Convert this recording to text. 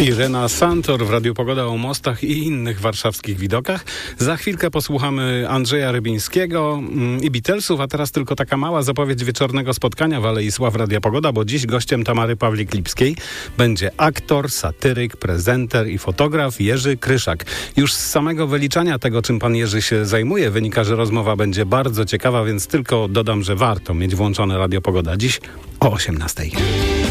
Irena Santor w Radiu Pogoda o mostach i innych warszawskich widokach. Za chwilkę posłuchamy Andrzeja Rybińskiego i Beatlesów, a teraz tylko taka mała zapowiedź wieczornego spotkania w Alei Sław Radia Pogoda, bo dziś gościem Tamary Pawlik-Lipskiej będzie aktor, satyryk, prezenter i fotograf Jerzy Kryszak. Już z samego wyliczania tego, czym pan Jerzy się zajmuje, wynika, że rozmowa będzie bardzo ciekawa, więc tylko dodam, że warto mieć włączone Radio Pogoda dziś o 18:00.